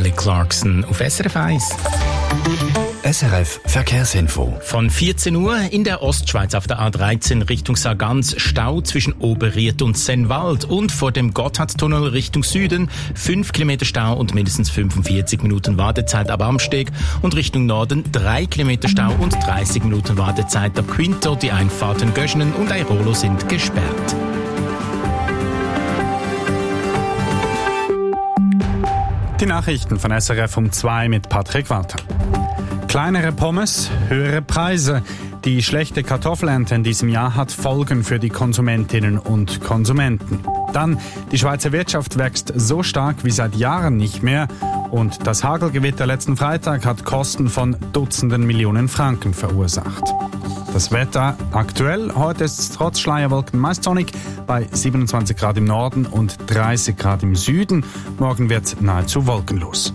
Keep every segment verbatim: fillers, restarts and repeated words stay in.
Kelly Clarkson auf S R F eins. S R F Verkehrsinfo. Von vierzehn Uhr in der Ostschweiz auf der A dreizehn Richtung Sargans Stau zwischen Oberried und Sennwald und vor dem Gotthardtunnel Richtung Süden fünf Kilometer Stau und mindestens fünfundvierzig Minuten Wartezeit ab Amsteg und Richtung Norden drei Kilometer Stau und dreißig Minuten Wartezeit ab Quinto. Die Einfahrten Göschenen und Airolo sind gesperrt. Die Nachrichten von S R F um zwei mit Patrick Walter. Kleinere Pommes, höhere Preise. Die schlechte Kartoffelernte in diesem Jahr hat Folgen für die Konsumentinnen und Konsumenten. Dann, die Schweizer Wirtschaft wächst so stark wie seit Jahren nicht mehr. Und das Hagelgewitter letzten Freitag hat Kosten von Dutzenden Millionen Franken verursacht. Das Wetter aktuell, heute ist es trotz Schleierwolken meist sonnig bei siebenundzwanzig Grad im Norden und dreißig Grad im Süden. Morgen wird es nahezu wolkenlos.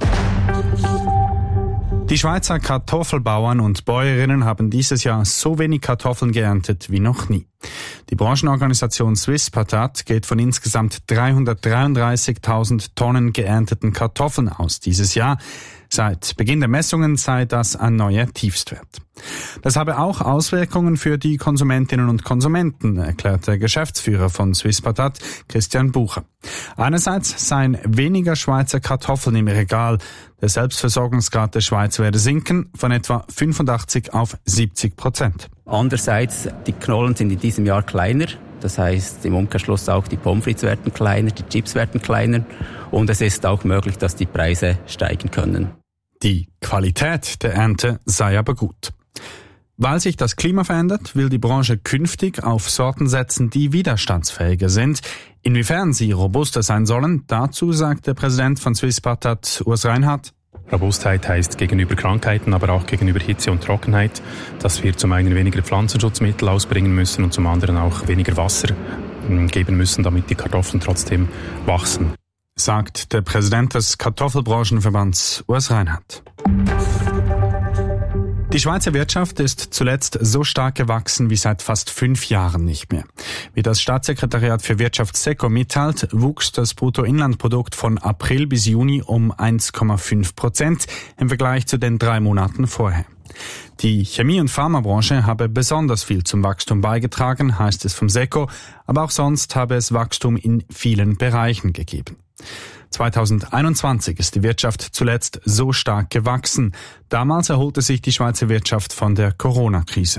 Die Schweizer Kartoffelbauern und Bäuerinnen haben dieses Jahr so wenig Kartoffeln geerntet wie noch nie. Die Branchenorganisation Swisspatat geht von insgesamt dreihundertdreiunddreißigtausend Tonnen geernteten Kartoffeln aus dieses Jahr. Seit Beginn der Messungen sei das ein neuer Tiefstwert. Das habe auch Auswirkungen für die Konsumentinnen und Konsumenten, erklärt der Geschäftsführer von Swisspatat, Christian Bucher. Einerseits seien weniger Schweizer Kartoffeln im Regal. Der Selbstversorgungsgrad der Schweiz werde sinken von etwa fünfundachtzig auf siebzig Prozent. Andererseits, die Knollen sind in diesem Jahr kleiner. Das heißt, im Umkehrschluss auch die Pommes frites werden kleiner, die Chips werden kleiner. Und es ist auch möglich, dass die Preise steigen können. Die Qualität der Ernte sei aber gut. Weil sich das Klima verändert, will die Branche künftig auf Sorten setzen, die widerstandsfähiger sind. Inwiefern sie robuster sein sollen, dazu sagt der Präsident von Swisspatat, Urs Reinhardt. Robustheit heißt gegenüber Krankheiten, aber auch gegenüber Hitze und Trockenheit, dass wir zum einen weniger Pflanzenschutzmittel ausbringen müssen und zum anderen auch weniger Wasser geben müssen, damit die Kartoffeln trotzdem wachsen. Sagt der Präsident des Kartoffelbranchenverbands Urs Reinhardt. Die Schweizer Wirtschaft ist zuletzt so stark gewachsen wie seit fast fünf Jahren nicht mehr. Wie das Staatssekretariat für Wirtschaft SECO mitteilt, wuchs das Bruttoinlandprodukt von April bis Juni um eins Komma fünf Prozent im Vergleich zu den drei Monaten vorher. Die Chemie- und Pharmabranche habe besonders viel zum Wachstum beigetragen, heißt es vom SECO, aber auch sonst habe es Wachstum in vielen Bereichen gegeben. zweitausendeinundzwanzig ist die Wirtschaft zuletzt so stark gewachsen. Damals erholte sich die Schweizer Wirtschaft von der Corona-Krise.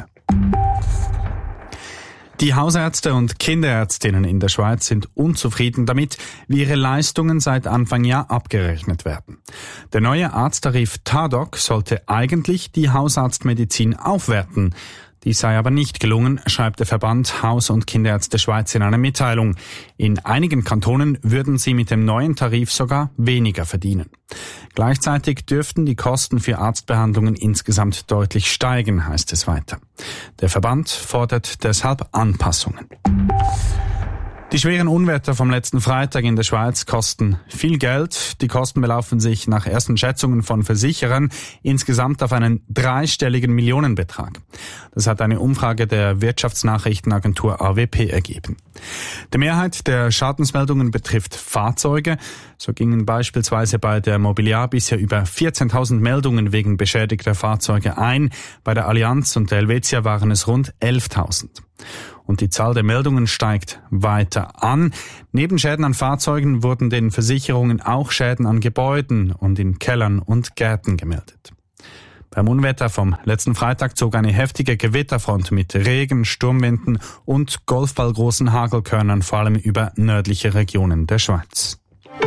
Die Hausärzte und Kinderärztinnen in der Schweiz sind unzufrieden damit, wie ihre Leistungen seit Anfang Jahr abgerechnet werden. Der neue Arzttarif TADOC sollte eigentlich die Hausarztmedizin aufwerten. Dies sei aber nicht gelungen, schreibt der Verband Haus- und Kinderärzte Schweiz in einer Mitteilung. In einigen Kantonen würden sie mit dem neuen Tarif sogar weniger verdienen. Gleichzeitig dürften die Kosten für Arztbehandlungen insgesamt deutlich steigen, heißt es weiter. Der Verband fordert deshalb Anpassungen. Die schweren Unwetter vom letzten Freitag in der Schweiz kosten viel Geld. Die Kosten belaufen sich nach ersten Schätzungen von Versicherern insgesamt auf einen dreistelligen Millionenbetrag. Das hat eine Umfrage der Wirtschaftsnachrichtenagentur A W P ergeben. Die Mehrheit der Schadensmeldungen betrifft Fahrzeuge. So gingen beispielsweise bei der Mobiliar bisher über vierzehntausend Meldungen wegen beschädigter Fahrzeuge ein. Bei der Allianz und der Helvetia waren es rund elftausend. Und die Zahl der Meldungen steigt weiter an. Neben Schäden an Fahrzeugen wurden den Versicherungen auch Schäden an Gebäuden und in Kellern und Gärten gemeldet. Beim Unwetter vom letzten Freitag zog eine heftige Gewitterfront mit Regen, Sturmwinden und golfballgroßen Hagelkörnern vor allem über nördliche Regionen der Schweiz.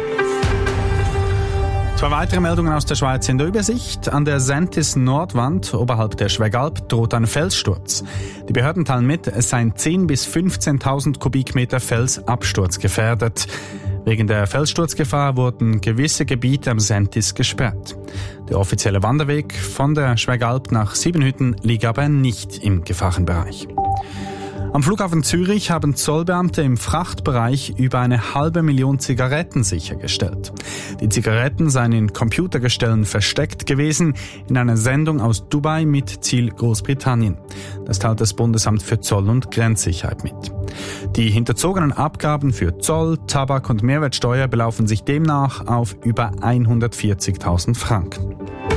Zwei weitere Meldungen aus der Schweiz in der Übersicht. An der Sentis Nordwand oberhalb der Schwegalp droht ein Felssturz. Die Behörden teilen mit, es seien zehntausend bis fünfzehntausend Kubikmeter Fels absturzgefährdet. Wegen der Felssturzgefahr wurden gewisse Gebiete am Sentis gesperrt. Der offizielle Wanderweg von der Schwegalp nach Siebenhütten liegt aber nicht im Gefahrenbereich. Am Flughafen Zürich haben Zollbeamte im Frachtbereich über eine halbe Million Zigaretten sichergestellt. Die Zigaretten seien in Computergestellen versteckt gewesen, in einer Sendung aus Dubai mit Ziel Großbritannien. Das teilt das Bundesamt für Zoll- und Grenzsicherheit mit. Die hinterzogenen Abgaben für Zoll, Tabak und Mehrwertsteuer belaufen sich demnach auf über hundertvierzigtausend Franken.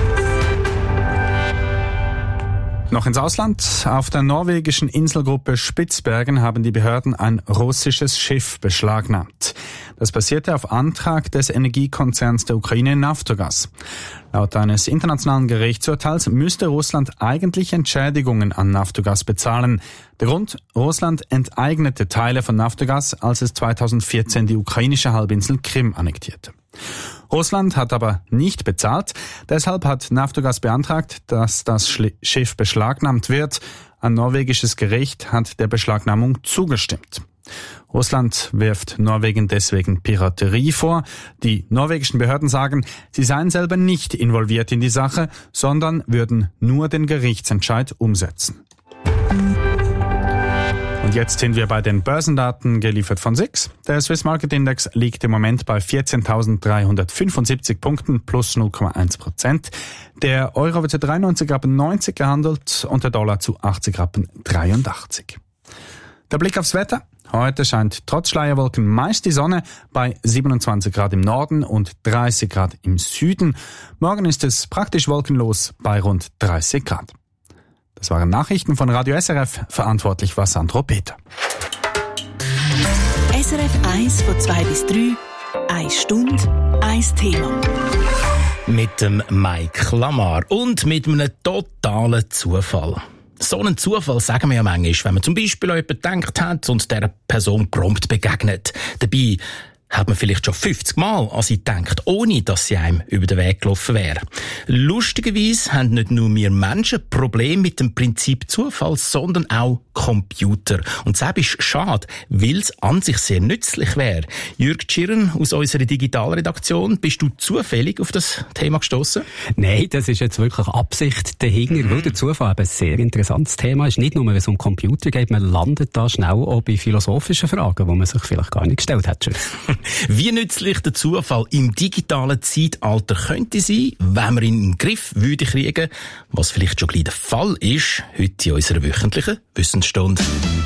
Noch ins Ausland. Auf der norwegischen Inselgruppe Spitzbergen haben die Behörden ein russisches Schiff beschlagnahmt. Das passierte auf Antrag des Energiekonzerns der Ukraine Naftogaz. Laut eines internationalen Gerichtsurteils müsste Russland eigentlich Entschädigungen an Naftogaz bezahlen. Der Grund? Russland enteignete Teile von Naftogaz, als es zweitausendvierzehn die ukrainische Halbinsel Krim annektierte. Russland hat aber nicht bezahlt. Deshalb hat Naftogaz beantragt, dass das Schiff beschlagnahmt wird. Ein norwegisches Gericht hat der Beschlagnahmung zugestimmt. Russland wirft Norwegen deswegen Piraterie vor. Die norwegischen Behörden sagen, sie seien selber nicht involviert in die Sache, sondern würden nur den Gerichtsentscheid umsetzen. Und jetzt sind wir bei den Börsendaten, geliefert von S I X. Der Swiss Market Index liegt im Moment bei vierzehntausenddreihundertfünfundsiebzig Punkten plus null Komma eins Prozent. Der Euro wird zu dreiundneunzig Rappen neunzig gehandelt und der Dollar zu achtzig Rappen dreiundachtzig. Der Blick aufs Wetter. Heute scheint trotz Schleierwolken meist die Sonne bei siebenundzwanzig Grad im Norden und dreißig Grad im Süden. Morgen ist es praktisch wolkenlos bei rund dreißig Grad. Das waren Nachrichten von Radio S R F, verantwortlich war Sandro Peter. S R F eins von zwei bis drei, eine Stunde, ein Thema. Mit dem Mike Lamar und mit einem totalen Zufall. So einen Zufall sagen wir ja manchmal, wenn man zum Beispiel an jemanden gedacht hat und dieser Person prompt begegnet. Dabei hat man vielleicht schon fünfzig Mal an sie gedacht, ohne dass sie einem über den Weg gelaufen wäre. Lustigerweise haben nicht nur wir Menschen Probleme mit dem Prinzip Zufall, sondern auch Computer. Und das ist schade, weil es an sich sehr nützlich wäre. Jürg Tschirren aus unserer Digitalredaktion, bist du zufällig auf das Thema gestoßen? Nein, das ist jetzt wirklich Absicht dahinter, mhm. weil der Zufall ein sehr interessantes Thema ist. Nicht nur, wenn es um Computer geht, man landet da schnell auch bei philosophischen Fragen, die man sich vielleicht gar nicht gestellt hat. Wie nützlich der Zufall im digitalen Zeitalter könnte sein, wenn wir ihn in den Griff würde kriegen, was vielleicht schon gleich der Fall ist, heute in unserer wöchentlichen Wissensstunde.